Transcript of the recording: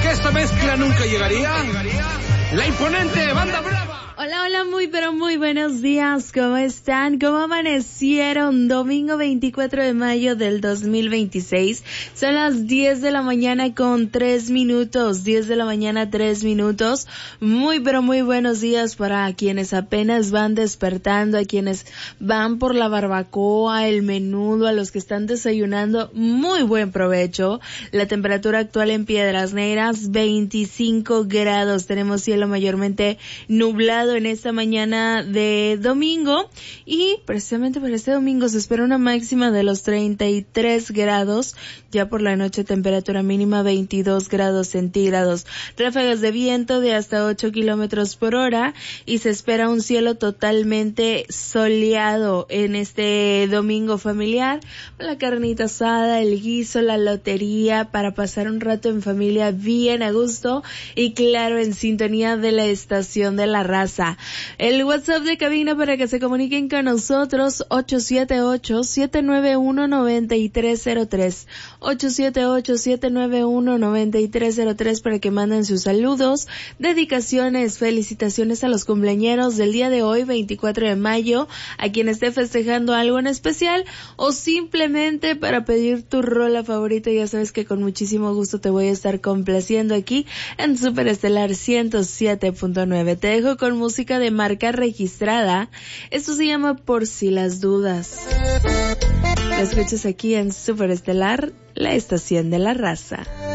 que esta mezcla nunca llegaría? La imponente Banda Brava. Hola, hola, muy pero muy buenos días, ¿cómo están? ¿Cómo amanecieron? Domingo 24 de mayo del 2026, son las 10 de la mañana con 3 minutos, 10 de la mañana 3 minutos, muy pero muy buenos días para quienes apenas van despertando, a quienes van por la barbacoa, el menudo, a los que están desayunando, muy buen provecho. La temperatura actual en Piedras Negras, 25 grados, tenemos cielo mayormente nublado en esta mañana de domingo y precisamente para este domingo se espera una máxima de los 33 grados, ya por la noche temperatura mínima 22 grados centígrados, ráfagas de viento de hasta 8 kilómetros por hora y se espera un cielo totalmente soleado en este domingo familiar, la carnita asada, el guiso, la lotería, para pasar un rato en familia bien a gusto y claro en sintonía de la estación de la raza. El WhatsApp de cabina para que se comuniquen con nosotros, 878-791-9303, 878-791-9303 para que manden sus saludos, dedicaciones, felicitaciones a los cumpleañeros del día de hoy, 24 de mayo, a quien esté festejando algo en especial o simplemente para pedir tu rola favorita. Ya sabes que con muchísimo gusto te voy a estar complaciendo aquí en Super Estelar 107.9. Te dejo con música de marca registrada. Esto se llama Por si las dudas. Lo escuchas aquí en Super Estelar, la estación de la raza.